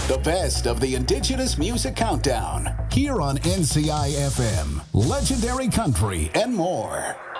The best of the Indigenous Music Countdown. Here on NCI FM. Legendary Country and more.